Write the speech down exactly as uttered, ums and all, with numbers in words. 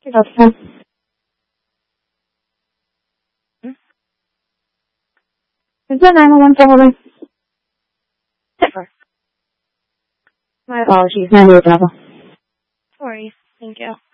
Good afternoon. Is that nine one one for holding? Never. My apologies. nine one one. No worries. Thank you.